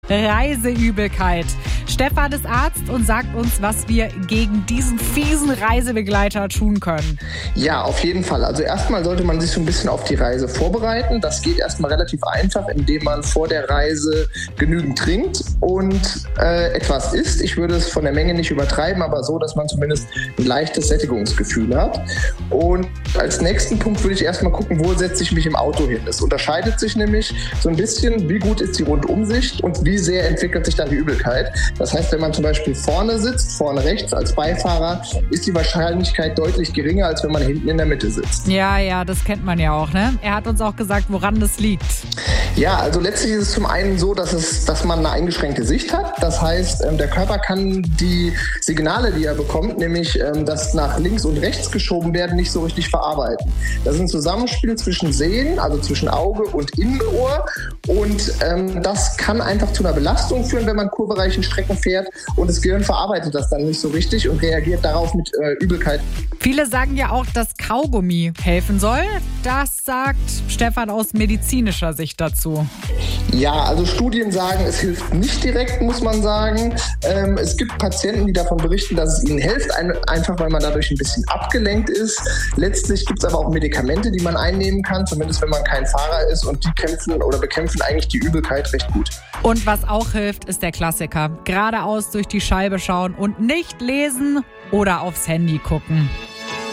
Reiseübelkeit. Stefan ist Arzt und sagt uns, was wir gegen diesen fiesen Reisebegleiter tun können. Ja, auf jeden Fall. Also erstmal sollte man sich so ein bisschen auf die Reise vorbereiten. Das geht erstmal relativ einfach, indem man vor der Reise genügend trinkt und etwas isst. Ich würde es von der Menge nicht übertreiben, aber so, dass man zumindest ein leichtes Sättigungsgefühl hat. Und als nächsten Punkt würde ich erstmal gucken, wo setze ich mich im Auto hin. Es unterscheidet sich nämlich so ein bisschen, wie gut ist die Rundumsicht und wie sehr entwickelt sich dann die Übelkeit. Das heißt, wenn man zum Beispiel vorne sitzt, vorne rechts als Beifahrer, ist die Wahrscheinlichkeit deutlich geringer, als wenn man hinten in der Mitte sitzt. Ja, das kennt man ja auch, ne? Er hat uns auch gesagt, woran das liegt. Ja, also letztlich ist es zum einen so, dass man eine eingeschränkte Sicht hat. Das heißt, der Körper kann die Signale, die er bekommt, nämlich das nach links und rechts geschoben werden, nicht so richtig verarbeiten. Das ist ein Zusammenspiel zwischen Sehen, also zwischen Auge und Innenohr. Und das kann einfach zu einer Belastung führen, wenn man kurbereichen Strecken fährt. Und das Gehirn verarbeitet das dann nicht so richtig und reagiert darauf mit Übelkeit. Viele sagen ja auch, dass Kaugummi helfen soll. Das sagt Stefan aus medizinischer Sicht dazu. Ja, also Studien sagen, es hilft nicht direkt, muss man sagen. Es gibt Patienten, die davon berichten, dass es ihnen hilft, einfach weil man dadurch ein bisschen abgelenkt ist. Letztlich gibt es aber auch Medikamente, die man einnehmen kann, zumindest wenn man kein Fahrer ist, und die kämpfen oder bekämpfen eigentlich die Übelkeit recht gut. Und was auch hilft, ist der Klassiker. Geradeaus durch die Scheibe schauen und nicht lesen oder aufs Handy gucken.